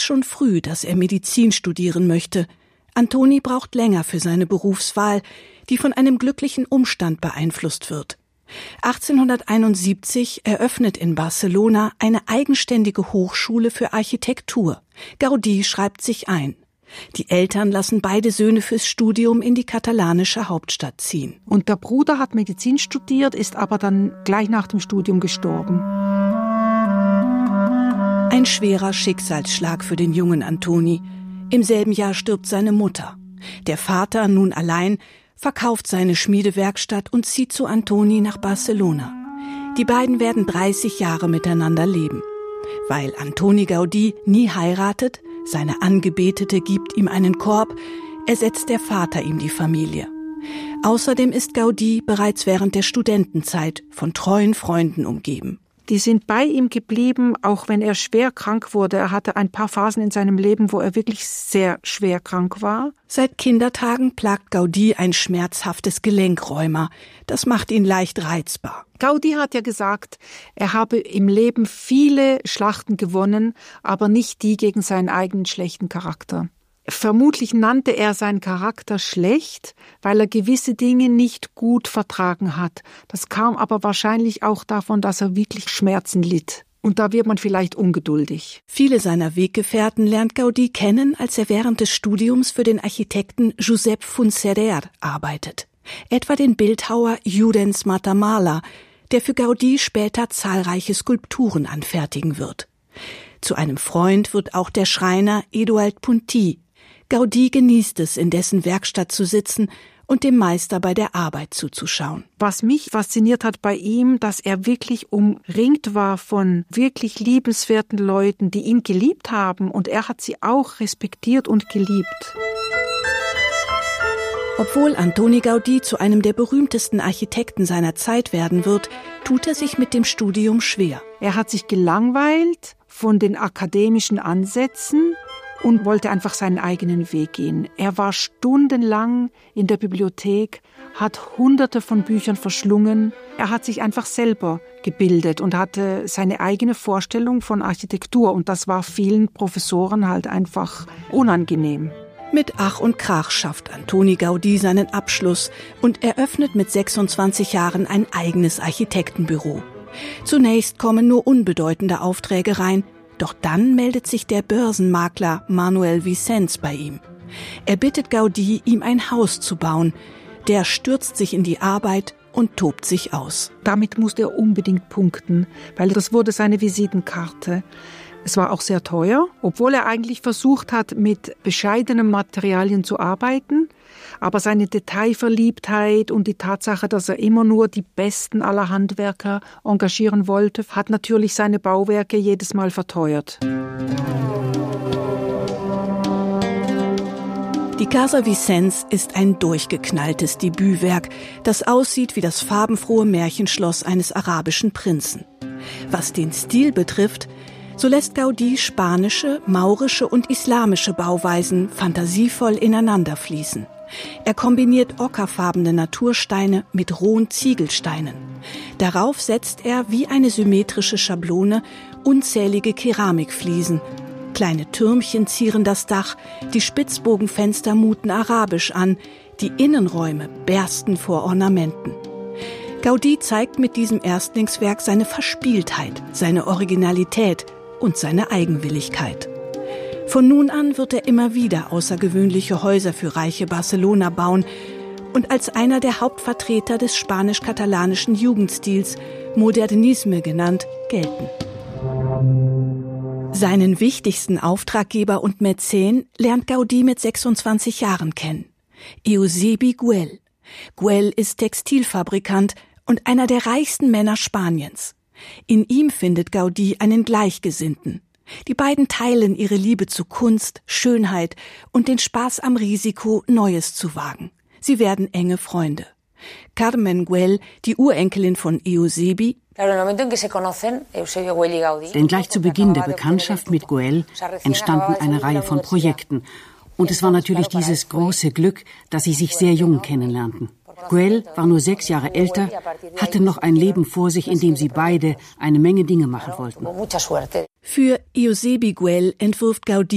schon früh, dass er Medizin studieren möchte. Antoni braucht länger für seine Berufswahl, die von einem glücklichen Umstand beeinflusst wird. 1871 eröffnet in Barcelona eine eigenständige Hochschule für Architektur. Gaudí schreibt sich ein. Die Eltern lassen beide Söhne fürs Studium in die katalanische Hauptstadt ziehen. Und der Bruder hat Medizin studiert, ist aber dann gleich nach dem Studium gestorben. Ein schwerer Schicksalsschlag für den jungen Antoni. Im selben Jahr stirbt seine Mutter. Der Vater, nun allein, verkauft seine Schmiedewerkstatt und zieht zu Antoni nach Barcelona. Die beiden werden 30 Jahre miteinander leben. Weil Antoni Gaudí nie heiratet, seine Angebetete gibt ihm einen Korb, ersetzt der Vater ihm die Familie. Außerdem ist Gaudí bereits während der Studentenzeit von treuen Freunden umgeben. Die sind bei ihm geblieben, auch wenn er schwer krank wurde. Er hatte ein paar Phasen in seinem Leben, wo er wirklich sehr schwer krank war. Seit Kindertagen plagt Gaudí ein schmerzhaftes Gelenkrheuma. Das macht ihn leicht reizbar. Gaudí hat ja gesagt, er habe im Leben viele Schlachten gewonnen, aber nicht die gegen seinen eigenen schlechten Charakter. Vermutlich nannte er seinen Charakter schlecht, weil er gewisse Dinge nicht gut vertragen hat. Das kam aber wahrscheinlich auch davon, dass er wirklich Schmerzen litt. Und da wird man vielleicht ungeduldig. Viele seiner Weggefährten lernt Gaudí kennen, als er während des Studiums für den Architekten Josep Fontserrer arbeitet. Etwa den Bildhauer Llorenç Matamala, der für Gaudí später zahlreiche Skulpturen anfertigen wird. Zu einem Freund wird auch der Schreiner Eduard Puntí. Gaudí genießt es, in dessen Werkstatt zu sitzen und dem Meister bei der Arbeit zuzuschauen. Was mich fasziniert hat bei ihm, dass er wirklich umringt war von wirklich liebenswerten Leuten, die ihn geliebt haben, und er hat sie auch respektiert und geliebt. Obwohl Antoni Gaudí zu einem der berühmtesten Architekten seiner Zeit werden wird, tut er sich mit dem Studium schwer. Er hat sich gelangweilt von den akademischen Ansätzen und wollte einfach seinen eigenen Weg gehen. Er war stundenlang in der Bibliothek, hat Hunderte von Büchern verschlungen. Er hat sich einfach selber gebildet und hatte seine eigene Vorstellung von Architektur. Und das war vielen Professoren halt einfach unangenehm. Mit Ach und Krach schafft Antoni Gaudí seinen Abschluss und eröffnet mit 26 Jahren ein eigenes Architektenbüro. Zunächst kommen nur unbedeutende Aufträge rein, doch dann meldet sich der Börsenmakler Manuel Vicens bei ihm. Er bittet Gaudí, ihm ein Haus zu bauen. Der stürzt sich in die Arbeit und tobt sich aus. Damit musste er unbedingt punkten, weil das wurde seine Visitenkarte. Es war auch sehr teuer, obwohl er eigentlich versucht hat, mit bescheidenen Materialien zu arbeiten. Aber seine Detailverliebtheit und die Tatsache, dass er immer nur die besten aller Handwerker engagieren wollte, hat natürlich seine Bauwerke jedes Mal verteuert. Die Casa Vicens ist ein durchgeknalltes Debütwerk, das aussieht wie das farbenfrohe Märchenschloss eines arabischen Prinzen. Was den Stil betrifft, so lässt Gaudí spanische, maurische und islamische Bauweisen fantasievoll ineinander fließen. Er kombiniert ockerfarbene Natursteine mit rohen Ziegelsteinen. Darauf setzt er wie eine symmetrische Schablone unzählige Keramikfliesen. Kleine Türmchen zieren das Dach, die Spitzbogenfenster muten arabisch an, die Innenräume bersten vor Ornamenten. Gaudí zeigt mit diesem Erstlingswerk seine Verspieltheit, seine Originalität und seine Eigenwilligkeit. Von nun an wird er immer wieder außergewöhnliche Häuser für reiche Barcelona bauen und als einer der Hauptvertreter des spanisch-katalanischen Jugendstils, Modernisme genannt, gelten. Seinen wichtigsten Auftraggeber und Mäzen lernt Gaudí mit 26 Jahren kennen. Eusebi Güell. Güell ist Textilfabrikant und einer der reichsten Männer Spaniens. In ihm findet Gaudí einen Gleichgesinnten. Die beiden teilen ihre Liebe zu Kunst, Schönheit und den Spaß am Risiko, Neues zu wagen. Sie werden enge Freunde. Carmen Güell, die Urenkelin von Eusebi, denn gleich zu Beginn der Bekanntschaft mit Güell entstanden eine Reihe von Projekten. Und es war natürlich dieses große Glück, dass sie sich sehr jung kennenlernten. Güell war nur 6 Jahre älter, hatte noch ein Leben vor sich, in dem sie beide eine Menge Dinge machen wollten. Für Eusebi Güell entwirft Gaudí